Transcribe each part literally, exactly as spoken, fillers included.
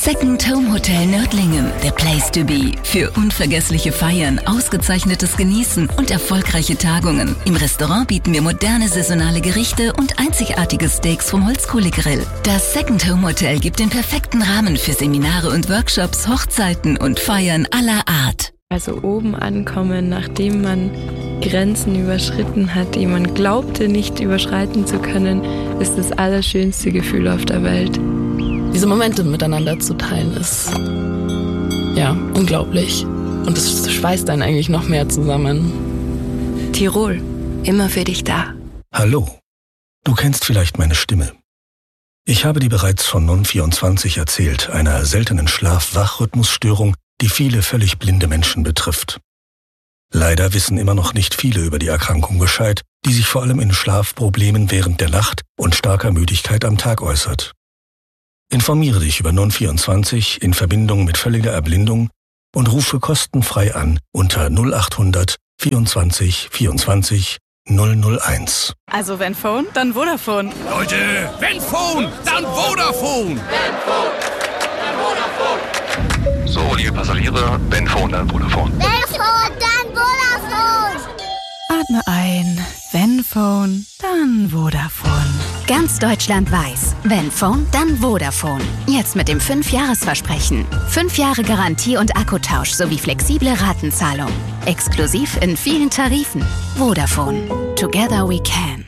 Second Home Hotel Nördlingen, der Place to be. Für unvergessliche Feiern, ausgezeichnetes Genießen und erfolgreiche Tagungen. Im Restaurant bieten wir moderne saisonale Gerichte und einzigartige Steaks vom Holzkohlegrill. Das Second Home Hotel gibt den perfekten Rahmen für Seminare und Workshops, Hochzeiten und Feiern aller Art. Also oben ankommen, nachdem man Grenzen überschritten hat, die man glaubte nicht überschreiten zu können, ist das allerschönste Gefühl auf der Welt. Diese Momente miteinander zu teilen ist, ja, unglaublich. Und es schweißt einen eigentlich noch mehr zusammen. Tirol, immer für dich da. Hallo, du kennst vielleicht meine Stimme. Ich habe dir bereits von Non vierundzwanzig erzählt, einer seltenen Schlaf-Wach-Rhythmusstörung, die viele völlig blinde Menschen betrifft. Leider wissen immer noch nicht viele über die Erkrankung Bescheid, die sich vor allem in Schlafproblemen während der Nacht und starker Müdigkeit am Tag äußert. Informiere dich über Non vierundzwanzig in Verbindung mit völliger Erblindung und rufe kostenfrei an unter null acht hundert vierundzwanzig vierundzwanzig null null eins. Also wenn Phone, dann Vodafone. Leute, wenn Phone, dann Vodafone. Wenn Phone, dann Vodafone. So, liebe Passagiere, wenn Phone, dann Vodafone. Wenn Phone, dann Vodafone. Atme ein, wenn Phone, dann Vodafone. Ganz Deutschland weiß, wenn Phone, dann Vodafone. Jetzt mit dem fünf Jahres Versprechen. fünf Jahre Garantie und Akkutausch sowie flexible Ratenzahlung. Exklusiv in vielen Tarifen. Vodafone. Together we can.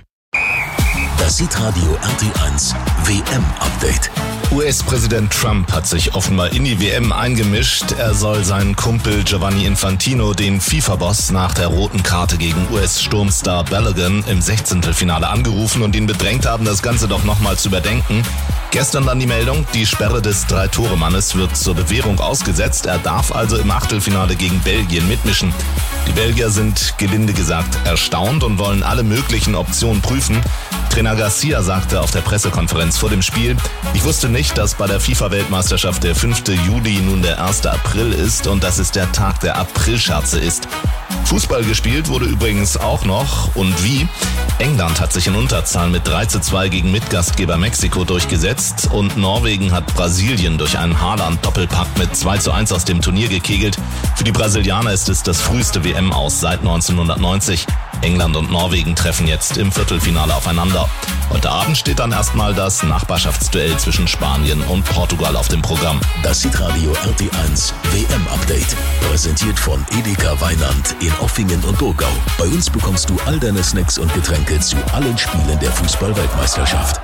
Das Hitradio R T eins W M-Update. U S-Präsident Trump hat sich offenbar in die W M eingemischt. Er soll seinen Kumpel Giovanni Infantino, den FIFA-Boss, nach der roten Karte gegen U S-Sturmstar Balogun im Sechzehntelfinale angerufen und ihn bedrängt haben, das Ganze doch nochmal zu überdenken. Gestern dann die Meldung, die Sperre des Drei-Tore-Mannes wird zur Bewährung ausgesetzt. Er darf also im Achtelfinale gegen Belgien mitmischen. Die Belgier sind, gelinde gesagt, erstaunt und wollen alle möglichen Optionen prüfen. Trainer Garcia sagte auf der Pressekonferenz vor dem Spiel: Ich wusste nicht, dass bei der FIFA-Weltmeisterschaft der fünfte Juli nun der erste April ist und dass es der Tag der Aprilscherze ist. Fußball gespielt wurde übrigens auch noch. Und wie? England hat sich in Unterzahl mit drei zu zwei gegen Mitgastgeber Mexiko durchgesetzt und Norwegen hat Brasilien durch einen Haaland-Doppelpack mit zwei zu eins aus dem Turnier gekegelt. Für die Brasilianer ist es das früheste W M-Aus seit neunzehnhundertneunzig. England und Norwegen treffen jetzt im Viertelfinale aufeinander. Heute Abend steht dann erstmal das Nachbarschaftsduell zwischen Spanien und Portugal auf dem Programm. Das Hitradio R T eins W M-Update. Präsentiert von Edeka Weinand in Offingen und Burgau. Bei uns bekommst du all deine Snacks und Getränke zu allen Spielen der Fußball-Weltmeisterschaft.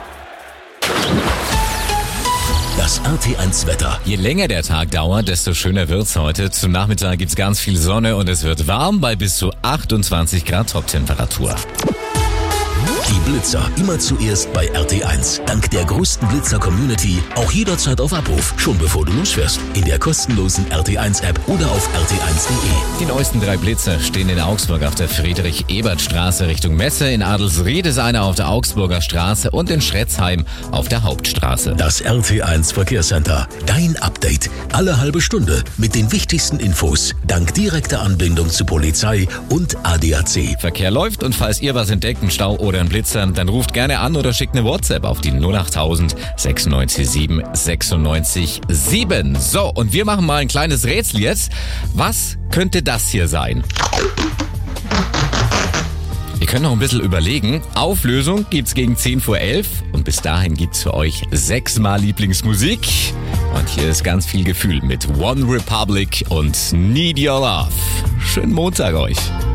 Das R T eins Wetter. Je länger der Tag dauert, desto schöner wird's heute. Zum Nachmittag gibt's ganz viel Sonne und es wird warm bei bis zu achtundzwanzig Grad Toptemperatur. Die Blitzer immer zuerst bei R T eins. Dank der größten Blitzer-Community auch jederzeit auf Abruf, schon bevor du losfährst. In der kostenlosen R T eins App oder auf R T eins punkt de. Die neuesten drei Blitzer stehen in Augsburg auf der Friedrich-Ebert-Straße Richtung Messe, in Adelsried ist einer auf der Augsburger Straße und in Schretzheim auf der Hauptstraße. Das R T eins Verkehrscenter. Dein Update. Alle halbe Stunde mit den wichtigsten Infos. Dank direkter Anbindung zu Polizei und A D A C. Verkehr läuft und falls ihr was entdeckt, einen Stau oder einen Blitzer, dann ruft gerne an oder schickt eine WhatsApp auf die null achttausend sechsundneunzig sieben sechsundneunzig sieben. So, und wir machen mal ein kleines Rätsel jetzt. Was könnte das hier sein? Ihr könnt noch ein bisschen überlegen. Auflösung gibt's gegen zehn vor elf und bis dahin gibt's für euch sechsmal Lieblingsmusik. Und hier ist ganz viel Gefühl mit One Republic und Need Your Love. Schönen Montag euch.